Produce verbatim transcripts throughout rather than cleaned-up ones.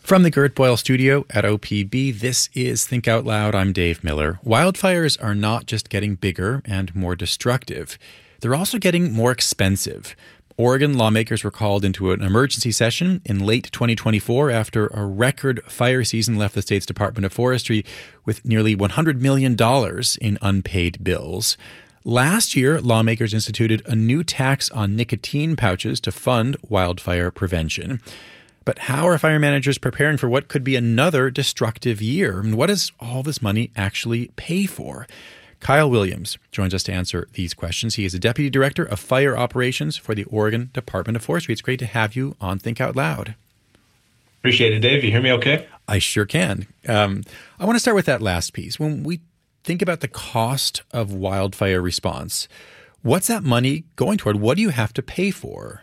From the Gert Boyle studio at O P B, this is Think Out Loud. I'm Dave Miller. Wildfires are not just getting bigger and more destructive. They're also getting more expensive. Oregon lawmakers were called into an emergency session in late twenty twenty-four after a record fire season left the state's Department of Forestry with nearly one hundred million dollars in unpaid bills. Last year, lawmakers instituted a new tax on nicotine pouches to fund wildfire prevention. But how are fire managers preparing for what could be another destructive year? And what does all this money actually pay for? Kyle Williams joins us to answer these questions. He is the Deputy Director of Fire Operations for the Oregon Department of Forestry. It's great to have you on Think Out Loud. Appreciate it, Dave. You hear me okay? I sure can. Um, I want to start with that last piece. When we think about the cost of wildfire response, what's that money going toward? What do you have to pay for?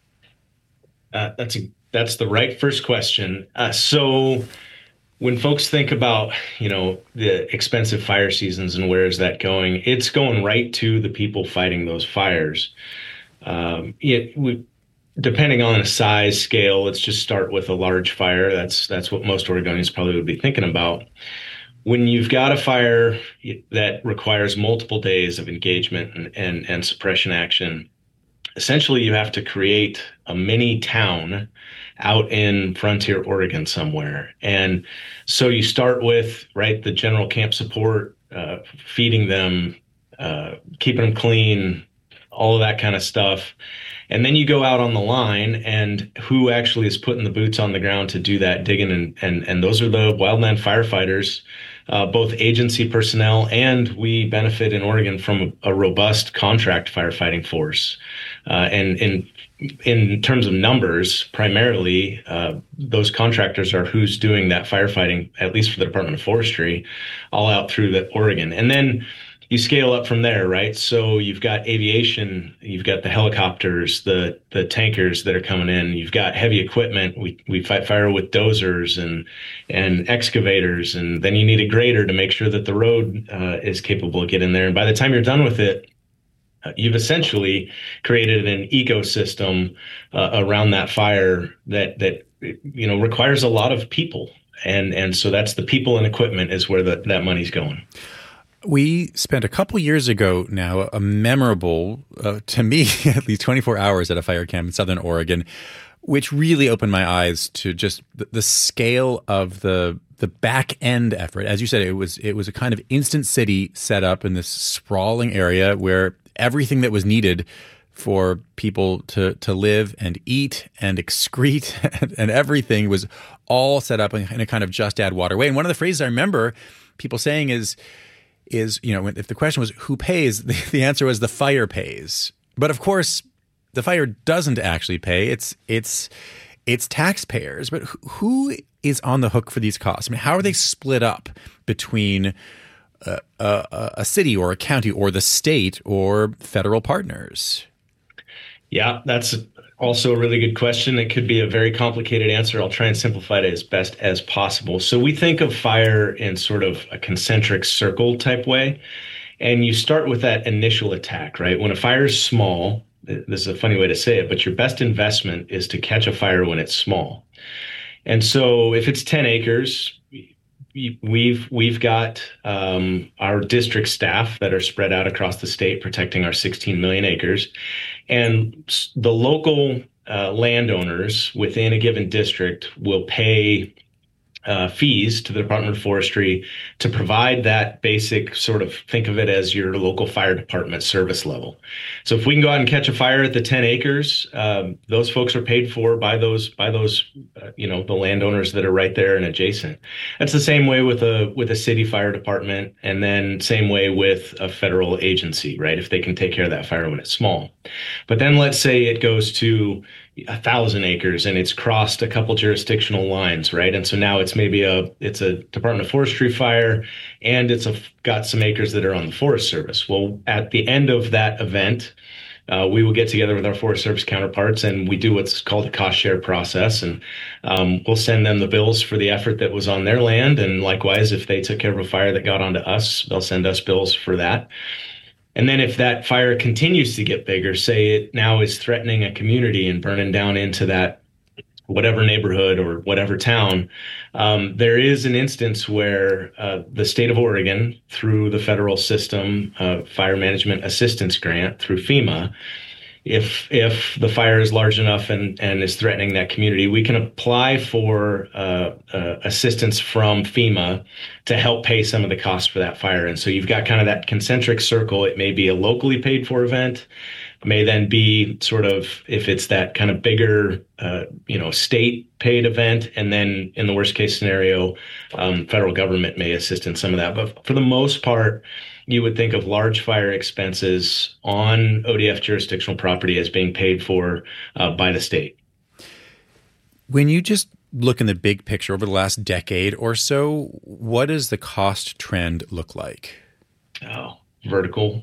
Uh, that's a That's the right first question. Uh, so when folks think about, you know, the expensive fire seasons and where is that going, it's going right to the people fighting those fires. Um, it, we, depending on the size, scale, let's just start with a large fire. That's that's what most Oregonians probably would be thinking about. When you've got a fire that requires multiple days of engagement and, and, and suppression action, essentially you have to create a mini town out in frontier Oregon somewhere. And so you start with, right, the general camp support, uh, feeding them, uh, keeping them clean, all of that kind of stuff. And then you go out on the line, and who actually is putting the boots on the ground to do that digging? And and, and those are the wildland firefighters, uh, both agency personnel, and we benefit in Oregon from a, a robust contract firefighting force. Uh, and in in terms of numbers, primarily, uh, those contractors are who's doing that firefighting, at least for the Department of Forestry, all out through the Oregon. And then you scale up from there, right? So you've got aviation, you've got the helicopters, the the tankers that are coming in, you've got heavy equipment. We we fight fire with dozers and and excavators, and then you need a grader to make sure that the road uh, is capable of getting there. And by the time you're done with it, uh, you've essentially created an ecosystem uh, around that fire that that you know requires a lot of people, and and so that's the people and equipment is where the, that money's going. We spent a couple years ago now a memorable, uh, to me, at least twenty-four hours at a fire camp in Southern Oregon, which really opened my eyes to just the, the scale of the the back end effort. As you said, it was it was a kind of instant city set up in this sprawling area where everything that was needed for people to to live and eat and excrete and, and everything was all set up in, in a kind of just add water way. And one of the phrases I remember people saying is, is, you know, if the question was who pays, the, the answer was the fire pays. But of course, the fire doesn't actually pay. It's it's it's taxpayers. But who is on the hook for these costs? I mean, how are they split up between a, a, a city or a county or the state or federal partners? Yeah, that's also a really good question. It could be a very complicated answer. I'll try and simplify it as best as possible. So we think of fire in sort of a concentric circle type way. And you start with that initial attack, right? When a fire is small, this is a funny way to say it, but your best investment is to catch a fire when it's small. And so if it's ten acres, we've we've got um, our district staff that are spread out across the state protecting our sixteen million acres. And the local uh, landowners within a given district will pay uh, fees to the Department of Forestry to provide that basic sort of, think of it as your local fire department service level. So if we can go out and catch a fire at the ten acres, um, those folks are paid for by those by those uh, you know the landowners that are right there and adjacent. That's the same way with a with a city fire department, and then same way with a federal agency, right? If they can take care of that fire when it's small. But then let's say it goes to a thousand acres and it's crossed a couple jurisdictional lines, right? And so now it's maybe a it's a Department of Forestry fire, and it's a, got some acres that are on the Forest Service. Well, at the end of that event, uh, we will get together with our Forest Service counterparts, and we do what's called a cost share process, and um, we'll send them the bills for the effort that was on their land, and likewise, if they took care of a fire that got onto us, they'll send us bills for that. And then if that fire continues to get bigger, say it now is threatening a community and burning down into that whatever neighborhood or whatever town, um, there is an instance where uh, the state of Oregon, through the federal system, uh, Fire Management Assistance Grant through FEMA, if if the fire is large enough and, and is threatening that community, we can apply for uh, uh, assistance from FEMA to help pay some of the costs for that fire. And so you've got kind of that concentric circle. It may be a locally paid for event, may then be sort of, if it's that kind of bigger, uh, you know, state paid event, and then in the worst case scenario, um, federal government may assist in some of that. But for the most part, you would think of large fire expenses on O D F jurisdictional property as being paid for uh, by the state. When you just look in the big picture over the last decade or so, what does the cost trend look like? Oh, vertical.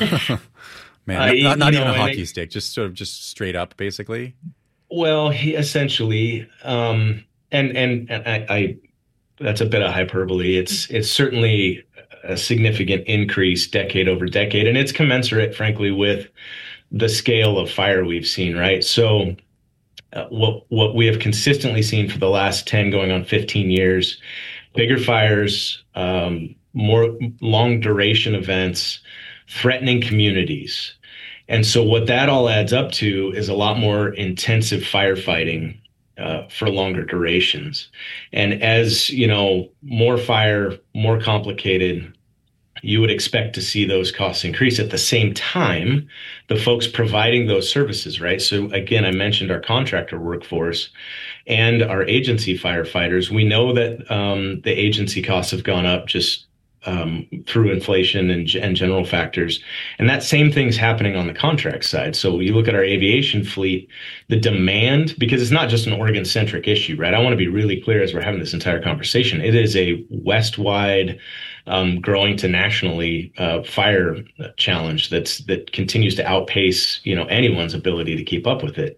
Man, not, not, not uh, even know, a hockey it, stick, just sort of just straight up, basically. Well, he, essentially, um, and and, and I, I, that's a bit of hyperbole. It's it's certainly a significant increase decade over decade, and it's commensurate, frankly, with the scale of fire we've seen. Right, so uh, what what we have consistently seen for the last ten, going on fifteen years, bigger fires, um, more long duration events, threatening communities. And so what that all adds up to is a lot more intensive firefighting uh, for longer durations. And as, you know, more fire, more complicated, you would expect to see those costs increase. At the same time, the folks providing those services, right? So again, I mentioned our contractor workforce and our agency firefighters. We know that um, the agency costs have gone up just Um, through inflation and, and general factors. And that same thing's happening on the contract side. So you look at our aviation fleet, the demand, because it's not just an Oregon-centric issue, right? I want to be really clear as we're having this entire conversation. It is a West-wide, um, growing to nationally uh, fire challenge that's that continues to outpace, you know, anyone's ability to keep up with it.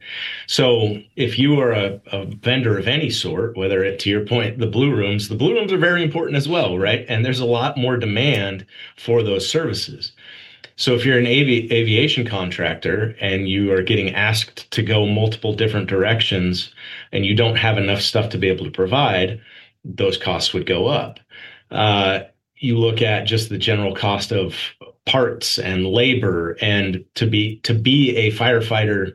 So if you are a, a vendor of any sort, whether it, to your point, the blue rooms, the blue rooms are very important as well, right? And there's a lot more demand for those services. So if you're an avi- aviation contractor and you are getting asked to go multiple different directions and you don't have enough stuff to be able to provide, those costs would go up. Uh, you look at just the general cost of parts and labor, and to be to be a firefighter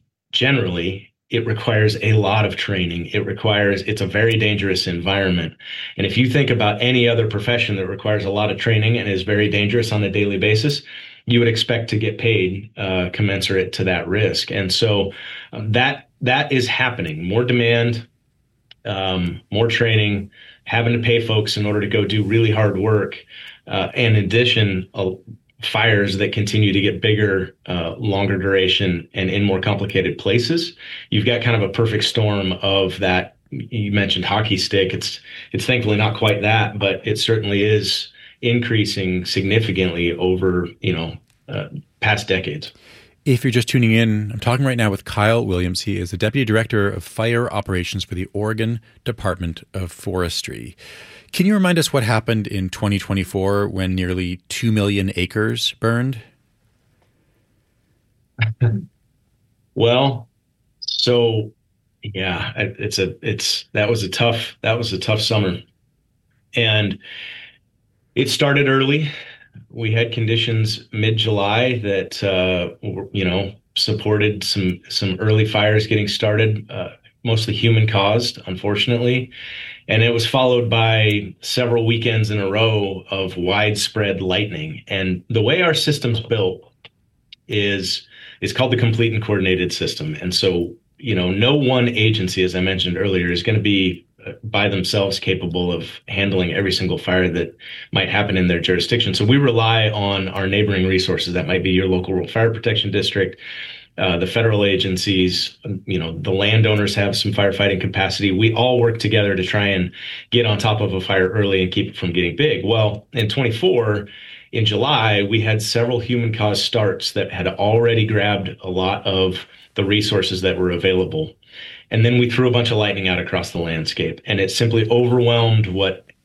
generally, it requires a lot of training. It requires, it's a very dangerous environment. And if you think about any other profession that requires a lot of training and is very dangerous on a daily basis, you would expect to get paid uh, commensurate to that risk. And so um, that that is happening. More demand, um, more training, having to pay folks in order to go do really hard work. Uh, and in addition, uh, fires that continue to get bigger, uh, longer duration, and in more complicated places. You've got kind of a perfect storm of that. You mentioned hockey stick. It's it's thankfully not quite that, but it certainly is increasing significantly over, you know, uh, past decades. If you're just tuning in, I'm talking right now with Kyle Williams. He is the Deputy Director of Fire Operations for the Oregon Department of Forestry. Can you remind us what happened in twenty twenty-four when nearly two million acres burned? Well, so yeah, it's a it's that was a tough that was a tough summer, and it started early. We had conditions mid-July that uh, you know supported some some early fires getting started, uh, mostly human caused, unfortunately. And it was followed by several weekends in a row of widespread lightning. And the way our system's built is is called the complete and coordinated system. And so, you know, no one agency, as I mentioned earlier, is going to be by themselves capable of handling every single fire that might happen in their jurisdiction. So we rely on our neighboring resources. That might be your local rural fire protection district, Uh, the federal agencies, you know, the landowners have some firefighting capacity. We all work together to try and get on top of a fire early and keep it from getting big. Well, in twenty-four, in July, we had several human-caused starts that had already grabbed a lot of the resources that were available. And then we threw a bunch of lightning out across the landscape, and it simply overwhelmed what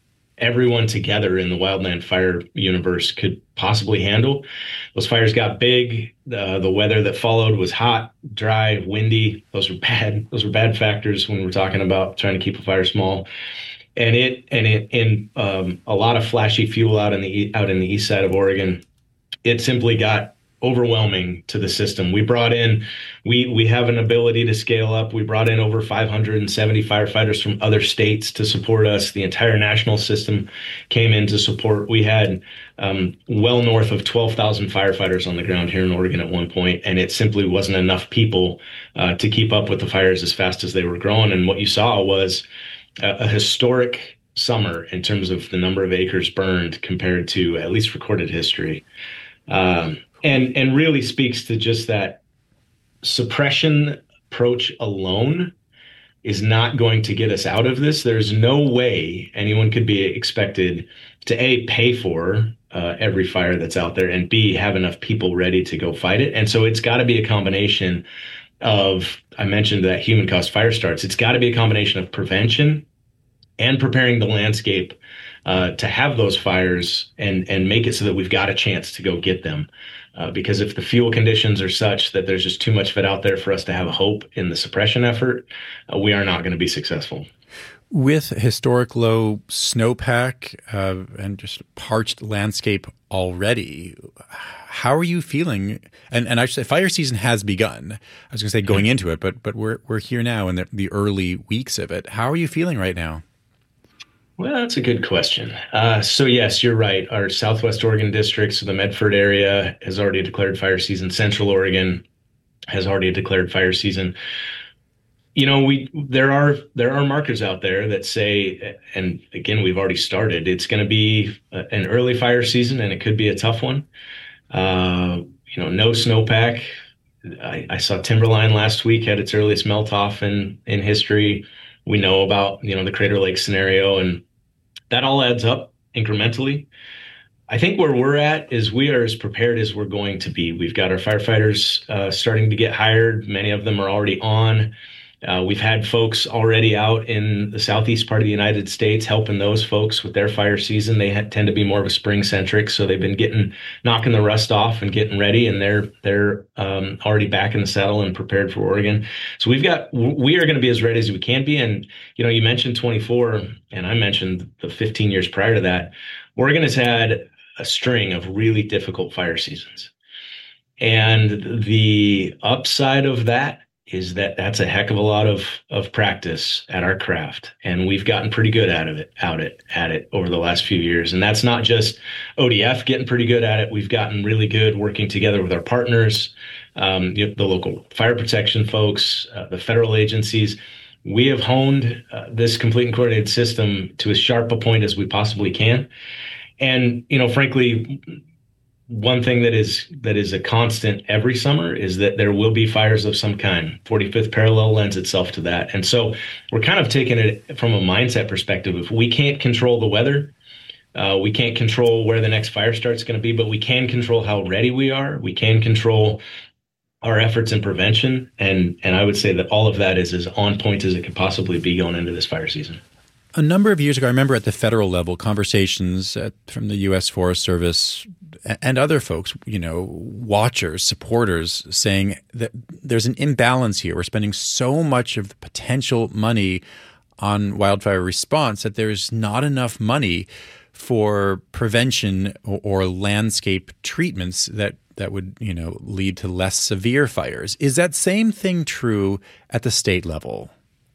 everyone together in the wildland fire universe could possibly handle. Those fires got big. Uh, the weather that followed was hot, dry, windy. Those were bad. Those were bad factors when we're talking about trying to keep a fire small. And it and it in um, a lot of flashy fuel out in the out in the east side of Oregon. It simply got overwhelming to the system. We brought in, we we have an ability to scale up. We brought in over five hundred seventy firefighters from other states to support us. The entire national system came in to support. We had um, well north of twelve thousand firefighters on the ground here in Oregon at one point, and it simply wasn't enough people uh, to keep up with the fires as fast as they were growing. And what you saw was a, a historic summer in terms of the number of acres burned compared to at least recorded history. Um, and and really speaks to just that suppression approach alone is not going to get us out of this. There's no way anyone could be expected to A, pay for uh, every fire that's out there, and B, have enough people ready to go fight it. And so it's got to be a combination of, I mentioned that human caused fire starts. It's got to be a combination of prevention and preparing the landscape uh, to have those fires and and make it so that we've got a chance to go get them. Uh, because if the fuel conditions are such that there's just too much of it out there for us to have hope in the suppression effort, uh, we are not going to be successful. With historic low snowpack uh, and just parched landscape already, how are you feeling? And and actually, fire season has begun. I was going to say going into it, but but we're we're here now in the, the early weeks of it. How are you feeling right now? Well, that's a good question. Uh, so yes, you're right. Our Southwest Oregon district, so the Medford area, has already declared fire season. Central Oregon has already declared fire season. You know, we there are there are markers out there that say, and again, we've already started. It's going to be a, an early fire season, and it could be a tough one. Uh, you know, no snowpack. I, I saw Timberline last week had its earliest melt off in in history. We know about, you know, the Crater Lake scenario, and that all adds up incrementally. I think where we're at is we are as prepared as we're going to be. We've got our firefighters uh, starting to get hired. Many of them are already on. Uh, we've had folks already out in the southeast part of the United States helping those folks with their fire season. They ha- tend to be more of a spring centric, so they've been getting knocking the rust off and getting ready, and they're they're um, already back in the saddle and prepared for Oregon. So we've got we are going to be as ready as we can be. And you know, you mentioned twenty-four, and I mentioned the fifteen years prior to that. Oregon has had a string of really difficult fire seasons, and the upside of that is that that's a heck of a lot of of practice at our craft, and we've gotten pretty good at it out it at it over the last few years. And that's not just O D F getting pretty good at it. We've gotten really good working together with our partners, um, the, the local fire protection folks, uh, the federal agencies. We have honed uh, this complete and coordinated system to as sharp a point as we possibly can. And you know, frankly, one thing that is that is a constant every summer is that there will be fires of some kind. forty-fifth parallel lends itself to that. And so we're kind of taking it from a mindset perspective. If we can't control the weather, uh, we can't control where the next fire start's going to be, but we can control how ready we are. We can control our efforts in prevention. And, and I would say that all of that is as on point as it could possibly be going into this fire season. A number of years ago, I remember at the federal level, conversations at, from the U S Forest Service and other folks, you know, watchers, supporters, saying that there's an imbalance here. We're spending so much of the potential money on wildfire response that there's not enough money for prevention or, or landscape treatments that, that would, you know, lead to less severe fires. Is that same thing true at the state level?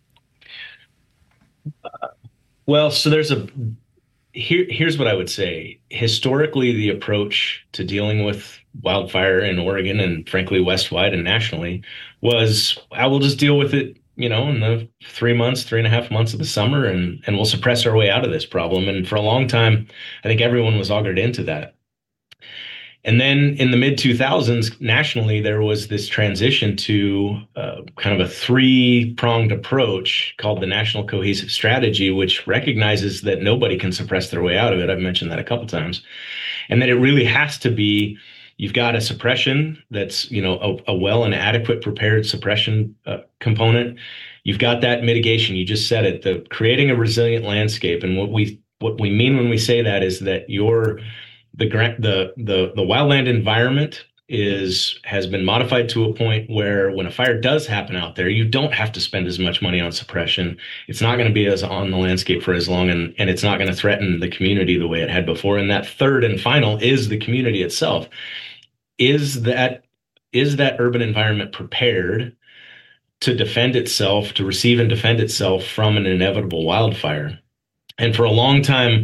Uh, well, so there's a here. Here's what I would say. Historically, the approach to dealing with wildfire in Oregon and frankly westwide and nationally was, I will just deal with it, you know, in the three months, three and a half months of the summer, and and we'll suppress our way out of this problem. And for a long time, I think everyone was augured into that. And then in the mid two thousands, nationally, there was this transition to uh, kind of a three-pronged approach called the National Cohesive Strategy, which recognizes that nobody can suppress their way out of it. I've mentioned that a couple times. And that it really has to be, you've got a suppression that's, you know, a, a well and adequate prepared suppression uh, component. You've got that mitigation. You just said it, the creating a resilient landscape. And what we what we mean when we say that is that your the the the the wildland environment is has been modified to a point where when a fire does happen out there, you don't have to spend as much money on suppression. It's not going to be as on the landscape for as long, and, and it's not going to threaten the community the way it had before. And that third and final is the community itself. Is that is that urban environment prepared to defend itself, to receive and defend itself from an inevitable wildfire? And for a long time,